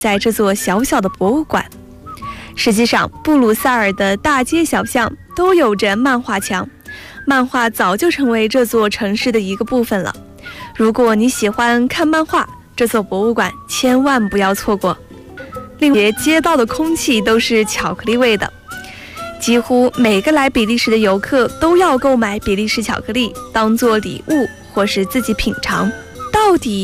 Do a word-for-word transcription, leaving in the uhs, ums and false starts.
在这座小小的博物馆。实际上，布鲁塞尔的大街小巷都有着漫画墙，漫画早就成为这座城市的一个部分了。如果你喜欢看漫画，这座博物馆千万不要错过。另外，街道的空气都是巧克力味的，几乎每个来比利时的游客都要购买比利时巧克力，当做礼物或是自己品尝。到底